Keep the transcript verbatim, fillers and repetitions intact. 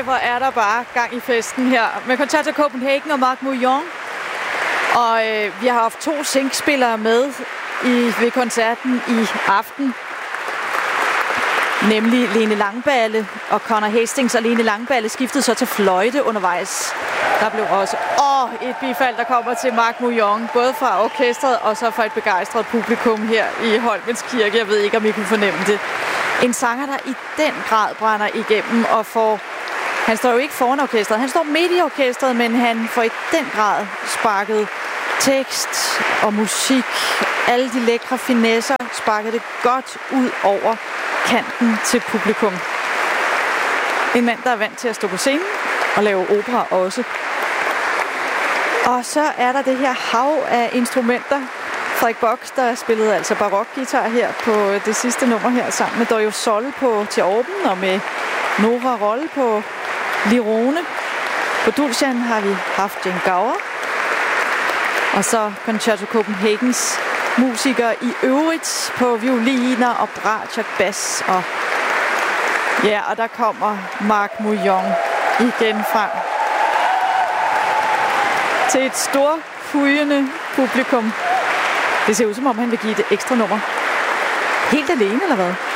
hvor er der bare gang i festen her med Concerto Copenhagen og Marc Mouillon. Og øh, vi har haft to synkspillere med i, ved koncerten i aften. Nemlig Lene Langballe og Conor Hastings, og Lene Langballe skiftede så til fløjte undervejs. Der blev også åh, et bifald, der kommer til Marc Mouillon, både fra orkestret og så fra et begejstret publikum her i Holmens Kirke. Jeg ved ikke, om I kunne fornemme det. En sanger, der i den grad brænder igennem og får... Han står jo ikke foran orkestret, han står midt i orkestret, men han får i den grad sparket tekst og musik, alle de lækre finesser, sparket det godt ud over kanten til publikum. En mand, der er vant til at stå på scenen og lave opera også. Og så er der det her hav af instrumenter. Frederik Bock, der spillede altså barokguitar her på det sidste nummer her, sammen med Dojo Sol på teorben og med Nora Rolle på lirone. På dulcian har vi haft Jane Gower. Og så Concerto Copenhagens musikere i øvrigt på violiner og bratschak bas. Og ja, og der kommer Marc Mouillon igen frem til et stort hujende publikum. Det ser ud som om, han vil give et ekstra nummer. Helt alene, eller hvad?